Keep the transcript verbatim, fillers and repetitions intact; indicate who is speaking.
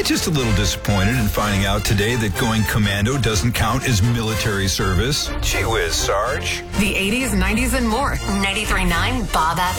Speaker 1: just a little disappointed in finding out today that going commando doesn't count as military service. Gee whiz, Sarge.
Speaker 2: The eighties, nineties, and more.
Speaker 3: ninety-three point nine Bob F M.